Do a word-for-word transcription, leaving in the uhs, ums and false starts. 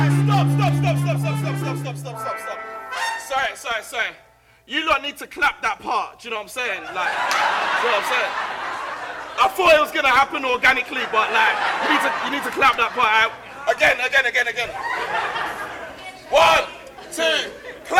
Stop, stop, stop, stop, stop, stop, stop, stop, stop, stop, stop. Sorry, sorry, sorry. You lot need to clap that part, do you know what I'm saying? Like, do you know what I'm saying? I thought it was gonna happen organically, but like, you need to, you need to clap that part out. Again, again, again, again.